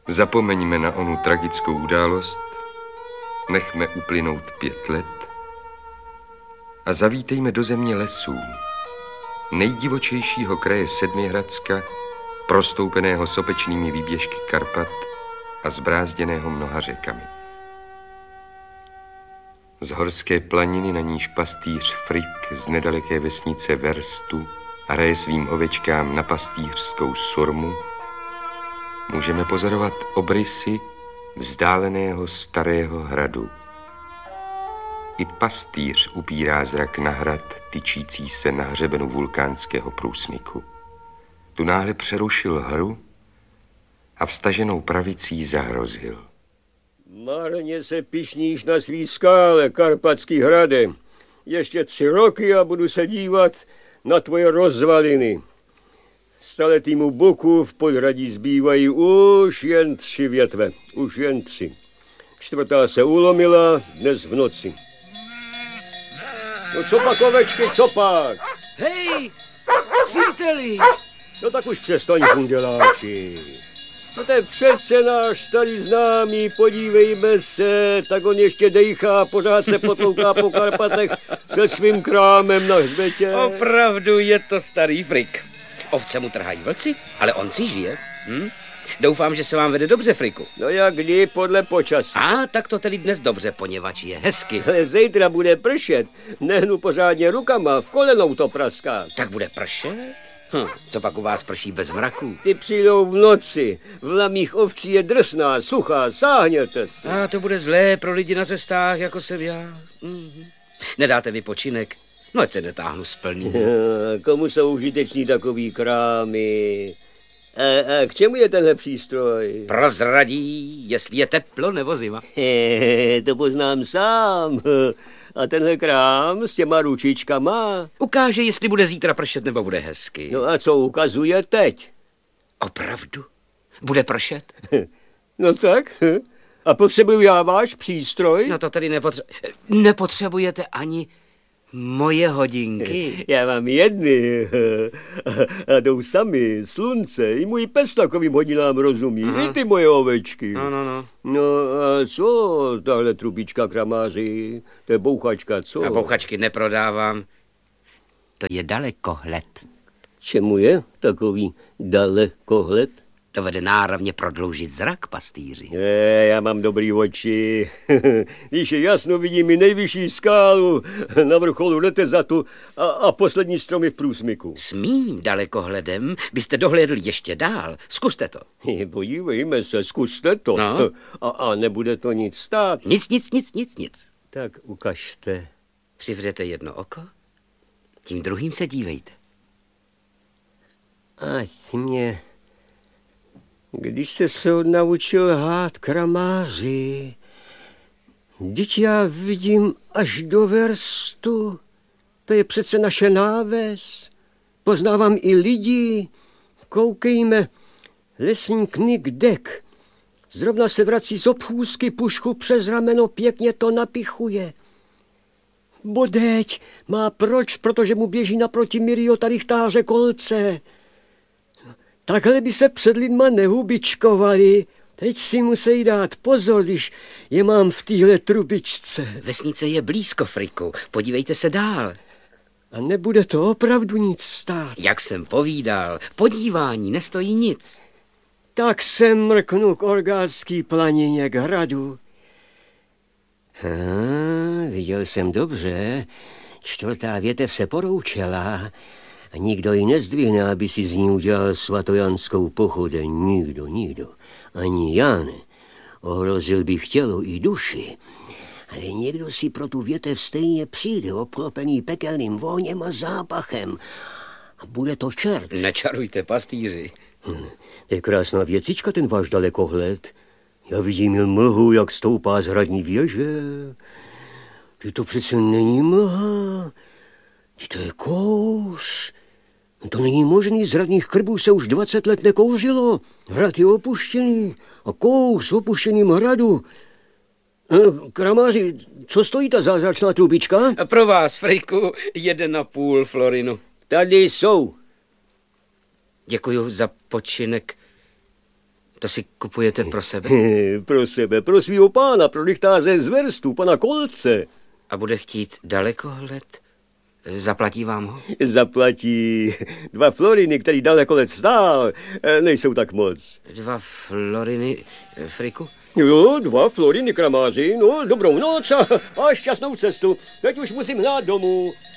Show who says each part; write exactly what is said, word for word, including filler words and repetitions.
Speaker 1: Zapomeňme na onu tragickou událost, nechme uplynout pět let a zavítejme do země lesů, nejdivočejšího kraje Sedmihradska, prostoupeného sopečnými výběžky Karpat a zbrázděného mnoha řekami. Z horské planiny, na níž pastýř Frik z nedaleké vesnice Verstu hraje svým ovečkám na pastýřskou surmu, můžeme pozorovat obrysy vzdáleného starého hradu. I pastýř upírá zrak na hrad, tyčící se na hřebenu vulkánského průsmyku. Tu náhle přerušil hru a vstaženou pravicí zahrozil.
Speaker 2: Marně se pyšníš na svý skále, Karpatský hrade. Ještě tři roky a budu se dívat na tvoje rozvaliny. Staletýmu boku v podhradí zbývají už jen tři větve. Už jen tři. Čtvrtá se ulomila dnes v noci. No co pak, ovečky, co pak?
Speaker 3: Hej, příteli!
Speaker 2: No tak už přestaň, kunděláči. No to je přece náš starý známý, podívejme se, tak on ještě dejchá, pořád se potlouká po Karpatech se svým krámem na hřbetě.
Speaker 3: Opravdu je to starý Frik. Ovce mu trhají vlci, ale on si žije. Hm? Doufám, že se vám vede dobře, Friku.
Speaker 2: No jak kdy, podle počasí.
Speaker 3: A tak to tedy dnes dobře, poněvadž je hezky.
Speaker 2: Ale zítra bude pršet, nehnu pořádně rukama, v kolenou to praská.
Speaker 3: Tak bude pršet? Hm, co pak u vás prší bez mraků?
Speaker 2: Ty přijdou v noci, v lamích ovčí je drsná, suchá, sáhněte se.
Speaker 3: A to bude zlé pro lidi na cestách, jako jsem já. Mhm. Nedáte vypočinek? No ať se netáhnu z plný.
Speaker 2: Komu jsou užiteční takový krámy? A, a k čemu je tenhle přístroj?
Speaker 3: Prozradí, jestli je teplo nebo zima.
Speaker 2: He, to poznám sám. A tenhle krám s těma ručičkama?
Speaker 3: Ukáže, jestli bude zítra pršet nebo bude hezky.
Speaker 2: No a co ukazuje teď?
Speaker 3: Opravdu? Bude pršet?
Speaker 2: No tak. A potřebuju já váš přístroj?
Speaker 3: No to tedy nepotře- nepotřebujete ani moje hodinky.
Speaker 2: Já mám jedny. A jdou sami, slunce. I můj pes takovým hodinám rozumí. Aha. I ty moje ovečky.
Speaker 3: No, no, no.
Speaker 2: No a co tahle trubička kramáři? To je bouchačka, co?
Speaker 3: A bouchačky neprodávám. To je dalekohled.
Speaker 2: Čemu je takový dalekohled?
Speaker 3: Dovede náravně prodloužit zrak, pastýři.
Speaker 2: Je, já mám dobrý oči. Když je jasno, vidím i nejvyšší skálu na vrcholu Retezatu a, a poslední stromy v průsmyku.
Speaker 3: S mým dalekohledem byste dohlédli ještě dál. Zkuste to.
Speaker 2: Podívejme se, zkuste to.
Speaker 3: No.
Speaker 2: A, a nebude to nic stát.
Speaker 3: Nic, nic, nic, nic, nic.
Speaker 2: Tak ukažte.
Speaker 3: Přivřete jedno oko, tím druhým se dívejte.
Speaker 2: Ať mě... Když jste se naučil lhát, kramáři, vždyť já vidím až do Verstu. To je přece naše náves. Poznávám i lidi. Koukejme, lesník Dek. Zrovna se vrací z obchůzky, pušku přes rameno, pěkně to napichuje. Bodeď má proč, protože mu běží naproti Miriota rychtáře kolce. Takhle by se před lidma nehubičkovali. Teď si musí dát pozor, když je mám v téhle trubičce.
Speaker 3: Vesnice je blízko, Friku. Podívejte se dál.
Speaker 2: A nebude to opravdu nic stát.
Speaker 3: Jak jsem povídal, podívání nestojí nic.
Speaker 2: Tak se mrknu k Orgátský planině, k hradu. Ha, viděl jsem dobře. Čtvrtá větev se poroučela. A nikdo ji nezdvihne, aby si z ní udělal svatojanskou pochodeň. Nikdo, nikdo. Ani já ne. Ohrozil bych tělo i duši. Ale někdo si pro tu větev stejně přijde, obklopený pekelným vóněm a zápachem. A bude to čert.
Speaker 3: Nečarujte, pastýři.
Speaker 2: Hm, to je krásná věcička, ten váš dalekohled. Já vidím jen mlhu, jak stoupá z hradní věže. Ty to přece není mlha. To je kouř. To není možný, z hradních krbů se už dvacet let nekouřilo. Hrad je opuštěný a kouř v opuštěným hradu. Kramáři, co stojí ta zázračná trubička?
Speaker 3: A pro vás, Friku, jeden a půl florinu.
Speaker 2: Tady jsou.
Speaker 3: Děkuju za počinek. To si kupujete pro sebe?
Speaker 2: Pro sebe, pro svýho pána, pro lichtáře z Verstu, pana Kolce.
Speaker 3: A bude chtít dalekohled? Zaplatí vám ho?
Speaker 2: Zaplatí dva floriny, který dalekohled stál, nejsou tak moc.
Speaker 3: Dva floriny, Friku?
Speaker 2: Jo, dva floriny, kramáři, no dobrou noc a, a šťastnou cestu. Teď už musím hnát domů.